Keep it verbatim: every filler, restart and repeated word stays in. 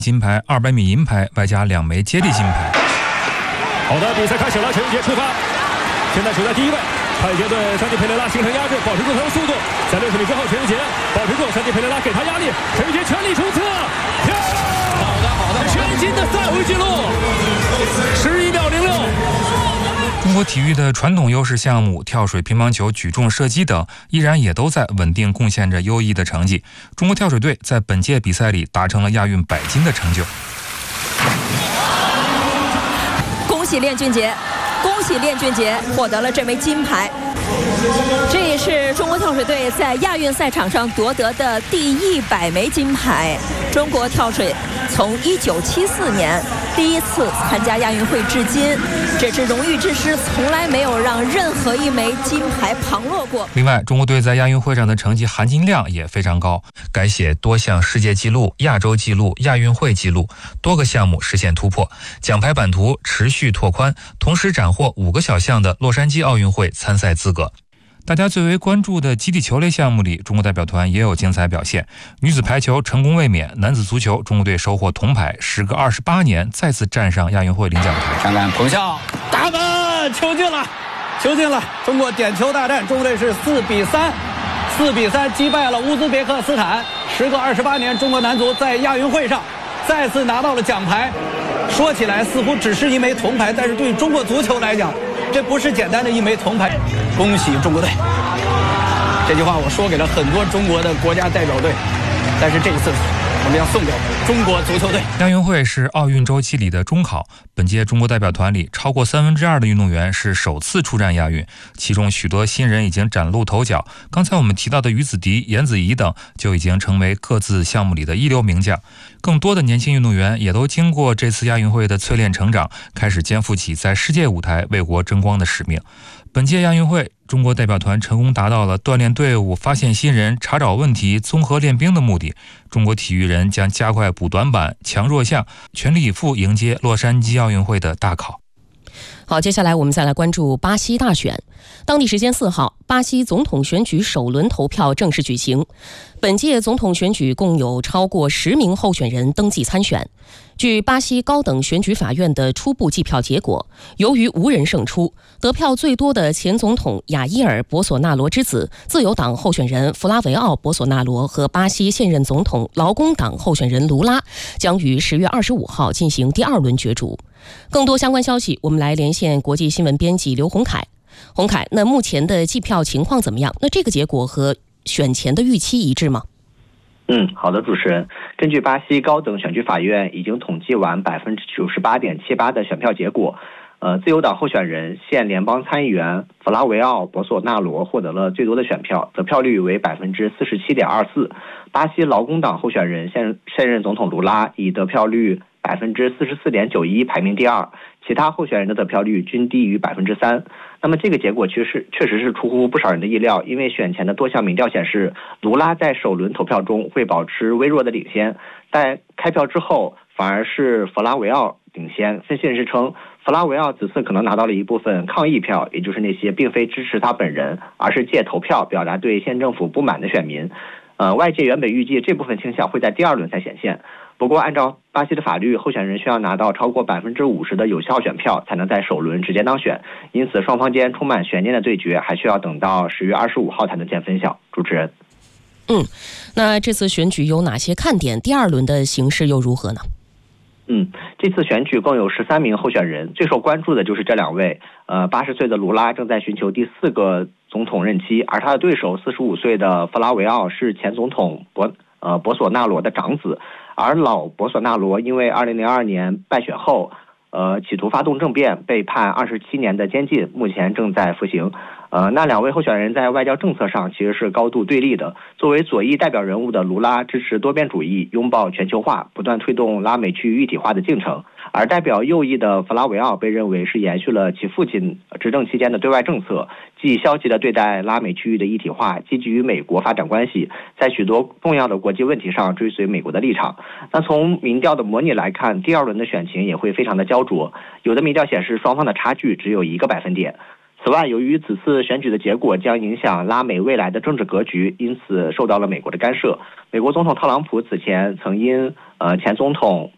金牌、二百米银牌，外加两枚接力金牌。 好的，比赛开始了，陈俊杰出发，现在处在第一位。快捷队山地佩雷拉形成压制，保持住他的速度。在六十米之后，陈俊杰保持住，山地佩雷拉给他压力，陈俊杰全力冲刺，漂亮！好的，好的，全新的赛会纪录，十一秒零六。 中国体育的传统优势项目跳水、乒乓球、举重、射击等，依然也都在稳定贡献着优异的成绩。中国跳水队在本届比赛里达成了亚运百金的成就。 恭喜练俊杰！恭喜练俊杰获得了这枚金牌，这也是中国跳水队在亚运赛场上夺得的第一百枚金牌。中国跳水从一九七四年第一次参加亚运会至今，这支荣誉之师从来没有让任何一枚金牌旁落过。 另外，中国队在亚运会上的成绩含金量也非常高，改写多项世界纪录、亚洲纪录、亚运会纪录，多个项目实现突破，奖牌版图持续拓宽，同时斩获五个小项的洛杉矶奥运会参赛资格。大家最为关注的基地球类项目里，中国代表团也有精彩表现。女子排球成功卫冕，男子足球中国队收获铜牌，时隔二十八年再次站上亚运会领奖台。 看看彭笑打门，球进了，球进了！中国点球大战，中国队是四比三，四比三击败了乌兹别克斯坦。时隔二十八年，中国男足在亚运会上再次拿到了奖牌。说起来似乎只是一枚铜牌，但是对于中国足球来讲，这不是简单的一枚铜牌。恭喜中国队！这句话我说给了很多中国的国家代表队，但是这一次我们要送给中国足球队。 亚运会是奥运周期里的中考，本届中国代表团里超过三分之二的运动员是首次出战亚运，其中许多新人已经崭露头角。刚才我们提到的于子迪、颜子怡等就已经成为各自项目里的一流名将。更多的年轻运动员也都经过这次亚运会的淬炼成长，开始肩负起在世界舞台为国争光的使命。本届亚运会，中国代表团成功达到了锻炼队伍、发现新人、查找问题、综合练兵的目的。中国体育人将加快补短板、强弱项，全力以赴迎接洛杉矶奥运会的大考。 好，接下来我们再来关注巴西大选。当地时间四号，巴西总统选举首轮投票正式举行。本届总统选举共有超过十名候选人登记参选。据巴西高等选举法院的初步计票结果，由于无人胜出，得票最多的前总统亚伊尔·博索纳罗之子、自由党候选人弗拉维奥·博索纳罗和巴西现任总统劳工党候选人卢拉将于十月二十五号进行第二轮角逐。更多相关消息，我们来连线国际新闻编辑刘洪凯。洪凯，那目前的计票情况怎么样？那这个结果和选前的预期一致吗？ 嗯，好的，主持人。根据巴西高等选举法院已经统计完百分之九十八点七八的选票结果，呃，自由党候选人现联邦参议员弗拉维奥·博索纳罗获得了最多的选票，得票率为百分之四十七点二四。巴西劳工党候选人现现任总统卢拉以得票率百分之四十四点九一排名第二，其他候选人的得票率均低于百分之三。那么这个结果确实确实是出乎不少人的意料，因为选前的多项民调显示，卢拉在首轮投票中会保持微弱的领先，在开票之后反而是弗拉维奥领先。分析人士称，弗拉维奥此次可能拿到了一部分抗议票，也就是那些并非支持他本人，而是借投票表达对县政府不满的选民。呃，外界原本预计这部分倾向会在第二轮才显现。不过，按照巴西的法律，候选人需要拿到超过百分之五十的有效选票，才能在首轮直接当选。因此，双方间充满悬念的对决，还需要等到十月二十五号才能见分晓。主持人， 嗯，那这次选举有哪些看点？第二轮的形势又如何呢？ 嗯，这次选举共有十三名候选人，最受关注的就是这两位。呃，八十岁的卢拉正在寻求第四个总统任期，而他的对手四十五岁的弗拉维奥是前总统博呃博索纳罗的长子。而老博索纳罗因为二零零二年败选后，呃，企图发动政变，被判二十七年的监禁，目前正在服刑。呃，那两位候选人在外交政策上其实是高度对立的。作为左翼代表人物的卢拉支持多边主义，拥抱全球化，不断推动拉美区域一体化的进程；而代表右翼的弗拉维奥被认为是延续了其父亲执政期间的对外政策，既消极的对待拉美区域的一体化，积极与美国发展关系，在许多重要的国际问题上追随美国的立场。那从民调的模拟来看，第二轮的选情也会非常的焦灼，有的民调显示双方的差距只有一个百分点。此外，由于此次选举的结果将影响拉美未来的政治格局，因此受到了美国的干涉。美国总统特朗普此前曾因呃前总统